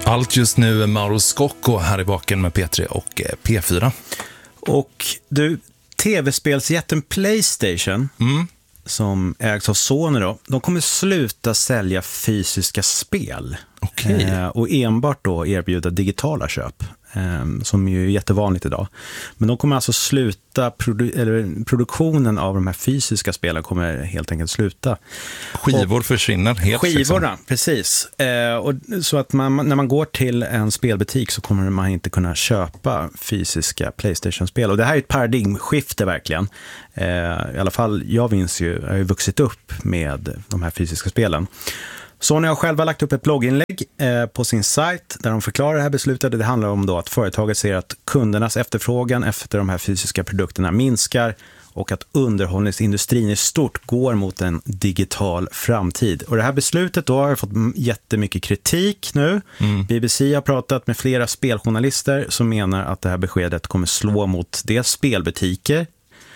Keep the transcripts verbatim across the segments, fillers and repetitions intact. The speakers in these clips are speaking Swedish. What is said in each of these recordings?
Allt just nu är Mauro Scocco här i Vaken med P tre och P fyra. Och du, tv-spelsjätten PlayStation, mm. som ägs av Sony då, de kommer sluta sälja fysiska spel. Okay. Eh, och enbart då erbjuda digitala köp, eh, som ju är jättevanligt idag. Men de kommer alltså sluta, produ- eller produktionen av de här fysiska spelen kommer helt enkelt sluta. Skivor och försvinner helt. Skivorna, liksom. Precis. Eh, och så att man, när man går till en spelbutik så kommer man inte kunna köpa fysiska PlayStation-spel. Och det här är ett paradigmskifte verkligen. Eh, I alla fall, jag minns ju, jag har ju vuxit upp med de här fysiska spelen. Sony har själva lagt upp ett blogginlägg eh, på sin sajt där de förklarar det här beslutet. Det handlar om då att företaget ser att kundernas efterfrågan efter de här fysiska produkterna minskar och att underhållningsindustrin i stort går mot en digital framtid. Och det här beslutet då har fått jättemycket kritik nu. Mm. B B C har pratat med flera speljournalister som menar att det här beskedet kommer slå mot dels spelbutiker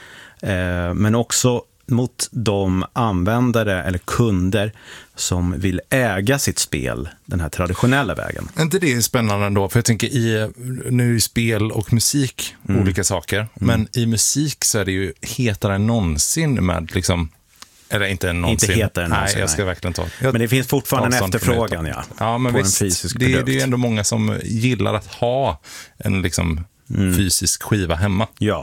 eh, men också mot de användare eller kunder som vill äga sitt spel den här traditionella vägen. Är inte det spännande ändå? För jag tänker, i, nu är ju spel och musik mm. olika saker. Mm. Men i musik så är det ju hetare än någonsin med liksom, eller inte någonsin. Inte hetare än någonsin. Nej, jag ska nej. verkligen ta. Jag men det finns fortfarande en efterfrågan, ja. Ja, men på visst, en fysisk det, produkt. det är ju ändå många som gillar att ha en liksom Mm. fysisk skiva hemma. Ja,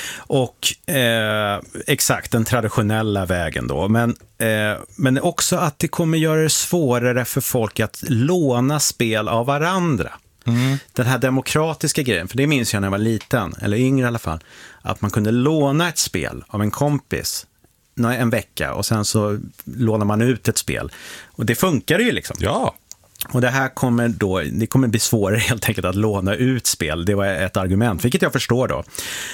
och eh, exakt den traditionella vägen då. Men, eh, men också att det kommer göra det svårare för folk att låna spel av varandra. Mm. Den här demokratiska grejen, för det minns jag när jag var liten, eller yngre i alla fall, att man kunde låna ett spel av en kompis en vecka och sen så lånar man ut ett spel. Och det funkar ju liksom. Ja. Och det här kommer då, det kommer bli svårare helt enkelt att låna ut spel. Det var ett argument, vilket jag förstår då.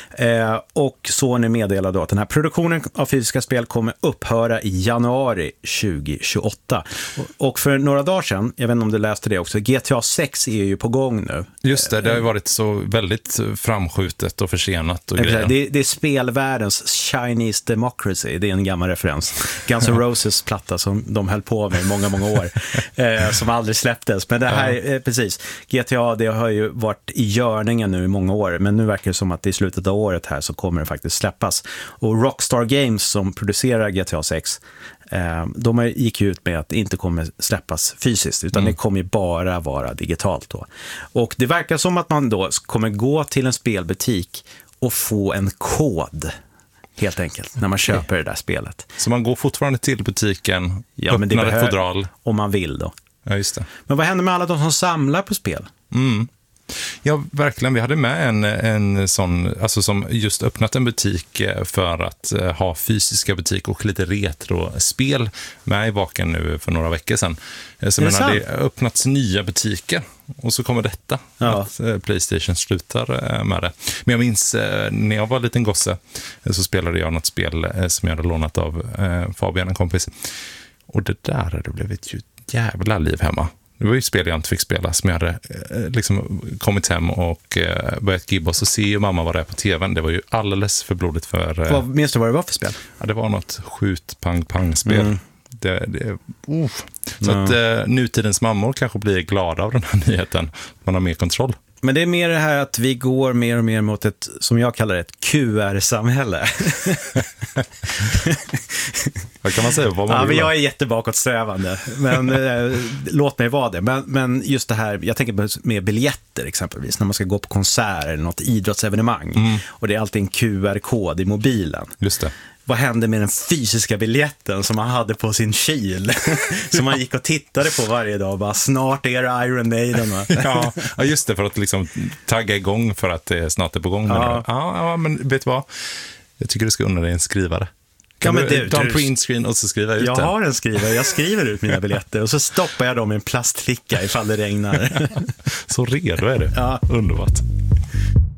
Eh, och Sony meddelade då att den här produktionen av fysiska spel kommer upphöra i januari tjugohundratjugoåtta. Och, och för några dagar sedan, jag vet inte om du läste det också, G T A sex är ju på gång nu. Just det, det har ju varit så väldigt framskjutet och försenat. Och det, det, det är spelvärldens Chinese Democracy, det är en gammal referens. Guns N' Roses platta som de höll på med i många, många år. Eh, som aldrig släpptes. Men det här, ja. eh, precis, G T A det har ju varit i görningen nu i många år, men nu verkar det som att i slutet av året här så kommer det faktiskt släppas. Och Rockstar Games som producerar G T A sex, eh, de gick ju ut med att det inte kommer släppas fysiskt, utan mm. det kommer bara vara digitalt då. Och det verkar som att man då kommer gå till en spelbutik och få en kod helt enkelt, när man köper det där spelet. Så man går fortfarande till butiken, ja, men det öppnar behöver, ett fodral. Om man vill då. Ja, just det. Men vad händer med alla de som samlar på spel? Mm. Ja, verkligen. Vi hade med en, en sån, alltså som just öppnat en butik för att ha fysiska butik och lite retrospel med i Vaken nu för några veckor sedan. Så det hade öppnats nya butiker och så kommer detta, ja. att PlayStation slutar med det. Men jag minns när jag var liten gosse så spelade jag något spel som jag hade lånat av Fabian, en kompis. Och det där hade blivit ju jävla liv hemma. Det var ju spel jag inte fick spela som jag hade eh, liksom kommit hem och eh, börjat gibba, och så ser ju mamma vad det är på tvn. Det var ju alldeles för blodigt för... Eh, vad, minns du vad det var för spel? Ja, det var något skjut-pang-pang-spel. Mm. Det, det, uh. Så mm. att eh, nutidens mammor kanske blir glada av den här nyheten. Man har mer kontroll. Men det är mer det här att vi går mer och mer mot ett, som jag kallar det, ett Q R-samhälle. Vad kan man säga? Vad man ja, vill. Men jag är jättebakåtsträvande, men eh, låt mig vara det. Men, men just det här, jag tänker med biljetter exempelvis, när man ska gå på konsert eller något idrottsevenemang. Mm. Och det är alltid en Q R-kod i mobilen. Just det. Vad hände med den fysiska biljetten som man hade på sin kil? Som man gick och tittade på varje dag. Bara, snart är det Iron Maiden. ja, ja, just det. För att liksom tagga igång för att det snart är på gång. Ja. Ja, ja, men vet du vad? Jag tycker du ska unna dig en skrivare. Kan ja, men du ta en printscreen och så skriva ut jag den? Jag har en skrivare. Jag skriver ut mina biljetter och så stoppar jag dem i en plastficka ifall det regnar. Så redo är det. Ja. Underbart.